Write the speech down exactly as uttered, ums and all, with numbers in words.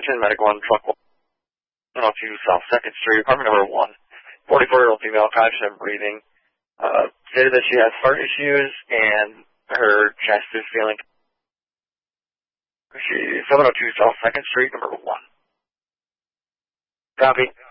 attention, medical on truck one oh two South second Street, apartment number one. forty-four-year-old female, conscious and breathing. Uh, stated that she has heart issues and her chest is feeling. She seven oh two South second Street, number one. Copy.